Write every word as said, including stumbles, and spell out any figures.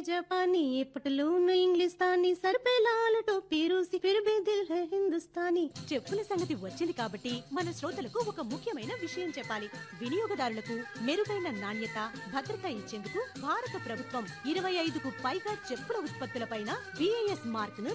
जापानी ये पटलून इंग्लिस्तानी सर पे लाल टोपी रूसी फिर भी दिल है हिंदुस्तानी చెప్పుల సంగతి వచ్చింది కాబట్టి మన శ్రోతలకు ఒక ముఖ్యమైన విషయం చెప్పాలి. వినియోగదారులకు మెరుగైన నాణ్యత, భద్రత ఇచ్చేందుకు భారత ప్రభుత్వం ఇరవై ఐదుకు పైగా చెప్పుల ఉత్పత్తులపైన బిఐఎస్ మార్క్ ను